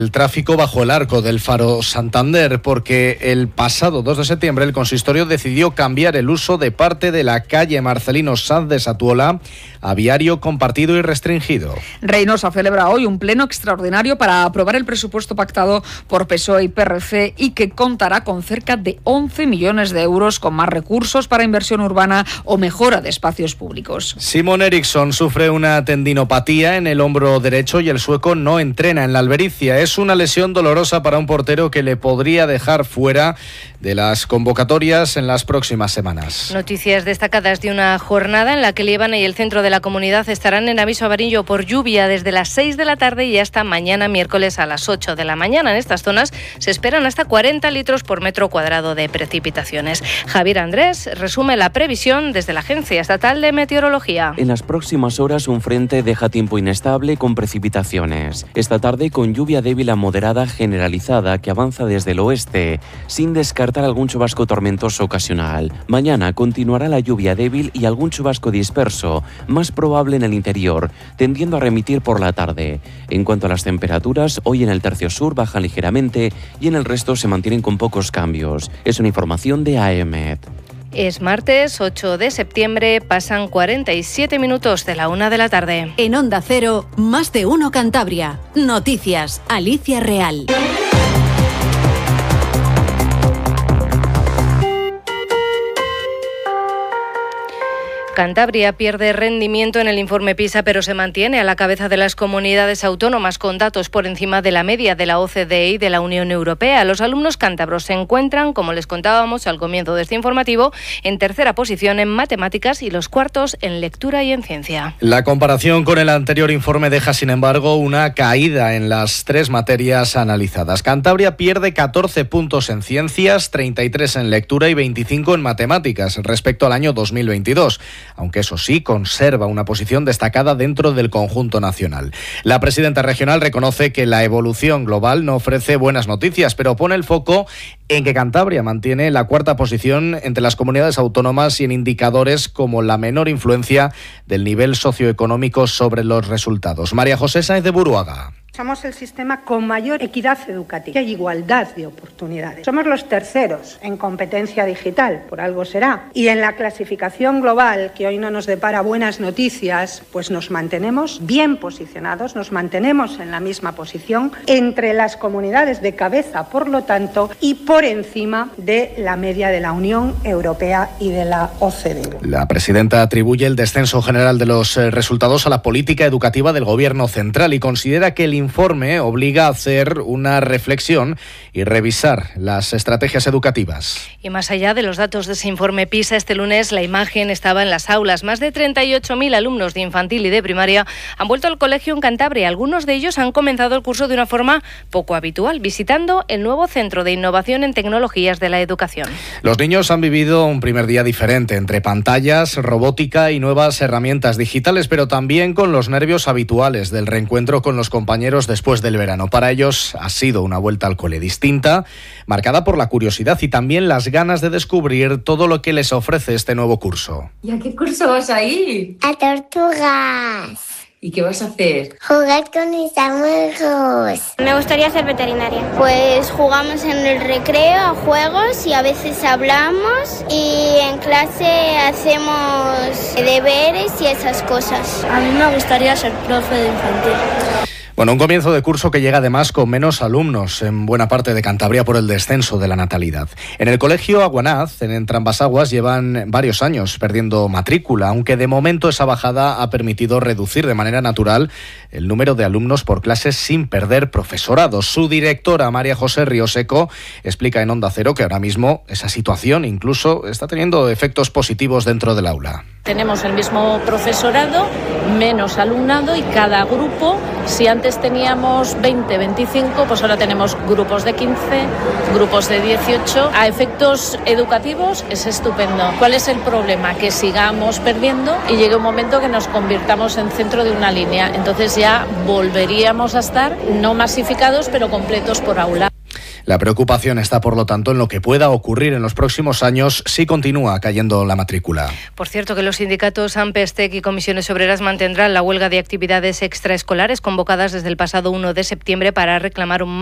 El tráfico bajo el arco del Faro Santander, porque el pasado 2 de septiembre el consistorio decidió cambiar el uso de parte de la calle Marcelino Sanz de Satuola a viario compartido y restringido. Reinosa celebra hoy un pleno extraordinario para aprobar el presupuesto pactado por PSOE y PRC y que contará con cerca de 11 millones de euros con más recursos para inversión urbana o mejora de espacios públicos. Simon Eriksson sufre una tendinopatía en el hombro derecho y el sueco no entrena en la Albericia. Es una lesión dolorosa para un portero que le podría dejar fuera de las convocatorias en las próximas semanas. Noticias destacadas de una jornada en la que Líbana y el centro de la comunidad estarán en aviso amarillo por lluvia desde las 6 de la tarde y hasta mañana miércoles a las 8 de la mañana. En estas zonas se esperan hasta 40 litros por metro cuadrado de precipitaciones. Javier Andrés resume la previsión desde la Agencia Estatal de Meteorología. En las próximas horas un frente deja tiempo inestable con precipitaciones. Esta tarde con lluvia débil a moderada generalizada que avanza desde el oeste, sin descartar algún chubasco tormentoso ocasional. Mañana continuará la lluvia débil y algún chubasco disperso, más probable en el interior, tendiendo a remitir por la tarde. En cuanto a las temperaturas, hoy en el tercio sur bajan ligeramente y en el resto se mantienen con pocos cambios. Es una información de AEMET. Es martes 8 de septiembre, pasan 47 minutos de la 1 de la tarde. En Onda Cero, Más de Uno Cantabria. Noticias, Alicia Real. Cantabria pierde rendimiento en el informe PISA, pero se mantiene a la cabeza de las comunidades autónomas con datos por encima de la media de la OCDE y de la Unión Europea. Los alumnos cántabros se encuentran, como les contábamos al comienzo de este informativo, en tercera posición en matemáticas y los cuartos en lectura y en ciencia. La comparación con el anterior informe deja, sin embargo, una caída en las 3 materias analizadas. Cantabria pierde 14 puntos en ciencias, 33 en lectura y 25 en matemáticas respecto al año 2022. Aunque eso sí, conserva una posición destacada dentro del conjunto nacional. La presidenta regional reconoce que la evolución global no ofrece buenas noticias, pero pone el foco en que Cantabria mantiene la 4ª posición entre las comunidades autónomas y en indicadores como la menor influencia del nivel socioeconómico sobre los resultados. María José Sáenz de Buruaga. Somos el sistema con mayor equidad educativa y igualdad de oportunidades. Somos los terceros en competencia digital, por algo será. Y en la clasificación global, que hoy no nos depara buenas noticias, pues nos mantenemos bien posicionados, nos mantenemos en la misma posición entre las comunidades de cabeza, por lo tanto, y por encima de la media de la Unión Europea y de la OCDE. La presidenta atribuye el descenso general de los resultados a la política educativa del Gobierno central y considera que el informe obliga a hacer una reflexión y revisar las estrategias educativas. Y más allá de los datos de ese informe PISA, este lunes la imagen estaba en las aulas. Más de 38.000 alumnos de infantil y de primaria han vuelto al colegio en Cantabria. Algunos de ellos han comenzado el curso de una forma poco habitual, visitando el nuevo Centro de Innovación en Tecnologías de la Educación. Los niños han vivido un primer día diferente, entre pantallas, robótica y nuevas herramientas digitales, pero también con los nervios habituales del reencuentro con los compañeros después del verano. Para ellos ha sido una vuelta al cole distinta, marcada por la curiosidad y también las ganas de descubrir todo lo que les ofrece este nuevo curso. ¿Y a qué curso vas a ir? A tortugas. ¿Y qué vas a hacer? Jugar con mis amigos. Me gustaría ser veterinaria. Pues jugamos en el recreo a juegos y a veces hablamos y en clase hacemos deberes y esas cosas. A mí me gustaría ser profe de infantil. Bueno, un comienzo de curso que llega además con menos alumnos en buena parte de Cantabria por el descenso de la natalidad. En el colegio Aguanaz, en Entrambasaguas, llevan varios años perdiendo matrícula, aunque de momento esa bajada ha permitido reducir de manera natural el número de alumnos por clases sin perder profesorado. Su directora, María José Rioseco, explica en Onda Cero que ahora mismo esa situación incluso está teniendo efectos positivos dentro del aula. Tenemos el mismo profesorado, menos alumnado y cada grupo, si antes teníamos 20, 25, pues ahora tenemos grupos de 15, grupos de 18. A efectos educativos es estupendo. ¿Cuál es el problema? Que sigamos perdiendo y llegue un momento que nos convirtamos en centro de una línea. Entonces ya volveríamos a estar no masificados, pero completos por aula. La preocupación está, por lo tanto, en lo que pueda ocurrir en los próximos años si continúa cayendo la matrícula. Por cierto, que los sindicatos AMPESTEC y Comisiones Obreras mantendrán la huelga de actividades extraescolares convocadas desde el pasado 1 de septiembre para reclamar un